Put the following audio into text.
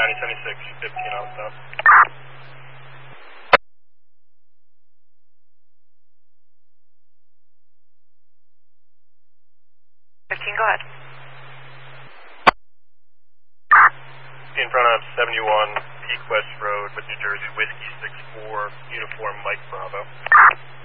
9076, 15 out south. Go ahead. In front of 71 Peak West Road with New Jersey, Whiskey 64, uniform Mike Bravo.